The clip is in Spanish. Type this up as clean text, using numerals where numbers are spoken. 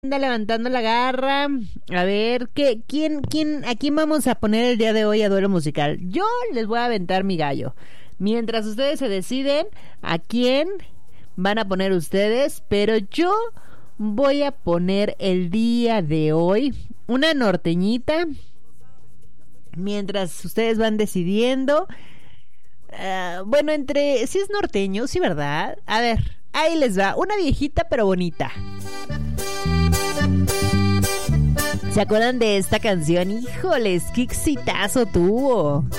Anda levantando la garra. A ver, ¿a quién vamos a poner el día de hoy a duelo musical? Yo les voy a aventar mi gallo. Mientras ustedes se deciden a quién van a poner ustedes, pero yo voy a poner el día de hoy una norteñita. Mientras ustedes van decidiendo. Bueno, si es norteño, sí, ¿verdad? A ver, ahí les va. Una viejita pero bonita. ¿Se acuerdan de esta canción? Híjoles, qué exitazo tuvo.